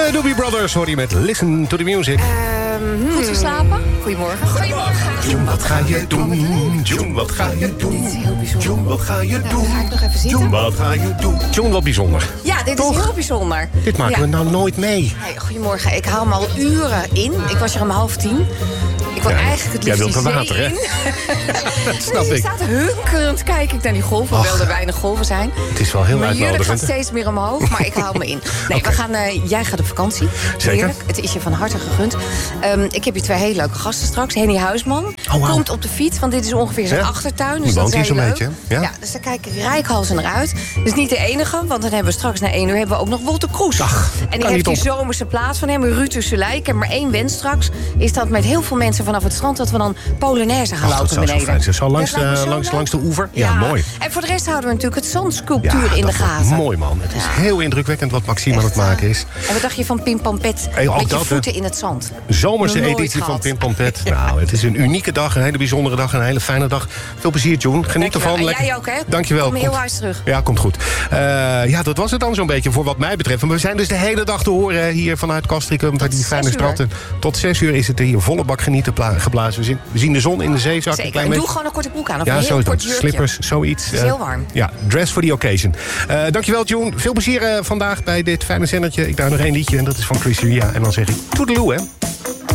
De Doobie Brothers hoor je met Listen to the Music. Goed geslapen? Goedemorgen. June, wat ga je doen? June, wat ga je doen? Dit is heel bijzonder. June, wat ga je doen? Ga ik nog even zitten? June, wat ga je doen? June, wat bijzonder. Ja, dit Toch? is heel bijzonder. Dit maken we nou nooit mee. Hey, goedemorgen, ik haal me al uren in. Ik was hier om 9:30. Ik wil eigenlijk het Jij liefst wilt die er zee water, hè? in. Dat snap Je ik. staat hunkerend, kijk ik naar die golven, hoewel er weinig golven zijn. Het is wel heel Mijn jurk gaat uitnodigend. steeds meer omhoog, maar ik hou me in. Nee, Oké. we gaan, jij gaat op vakantie. Zeker. Heerlijk. Het is je van harte gegund. Ik heb hier 2 hele leuke gasten straks. Henny Huisman wauw. komt op de fiets, want dit is ongeveer zijn Ja? achtertuin. Die Dus dat woont is hier heel zo'n leuk. beetje, ja? Ja, dus daar kijk ik rijkhalsend naar uit. Dus niet de enige, want dan hebben we straks na 1 uur hebben we ook nog Wolter Kroes. Ach, en die kan heeft die niet op. zomerse plaats van hem, Ruud Tusselij. Ik heb maar 1 wens straks. Is dat met heel veel mensen vanaf het strand dat we dan Polonaise gaan Ach, dat lopen zou zo beneden. fijn zijn. Zo langs Dat lijkt me zo leuk. langs de oever. Ja, mooi. En voor de rest houden we natuurlijk het zandsculptuur in de dat wordt gaten. mooi, man. Het is heel indrukwekkend wat Maxime aan het Echt, maken is. En wat dacht je van Pim Pam Pet? Hey, ook met je dat, hè? voeten in het zand. Zomerse Nog nooit editie van gehad. Pim Pam Pet. Nou, het is een unieke dag, een hele bijzondere dag, een hele fijne dag. Veel plezier, June. Geniet Dankjewel. ervan. En jij ook, hè? Dankjewel. Kom heel Komt- hard terug. Ja, komt goed. Ja, dat was het dan zo'n beetje voor wat mij betreft. Maar we zijn dus de hele dag te horen hier vanuit Castricum, uit die fijne 6 uur. stad. En tot 6 uur is het hier volle bak genieten geblazen. We zien de zon in de zee, zag ik een Zeker. klein En doe beetje. gewoon een korte broek aan. Of Ja, een zo heel is kort dat. jurkje. Slippers, zoiets. Het is heel warm. Ja, dress for the occasion. Dankjewel, June. Veel plezier vandaag bij dit fijne zendertje. Ik draai nog 1 liedje en dat is van Chris Ria. En dan zeg ik toedeloe, hè.